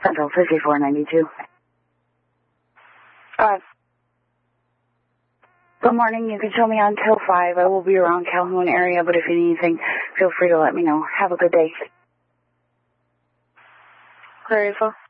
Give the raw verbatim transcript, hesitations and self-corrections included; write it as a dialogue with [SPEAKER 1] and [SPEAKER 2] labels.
[SPEAKER 1] Central fifty-four ninety-two.
[SPEAKER 2] Uh,
[SPEAKER 1] Good morning. You can show me on till five. I will be around Calhoun area, but if you need anything, feel free to let me know. Have a good day.
[SPEAKER 2] Grateful.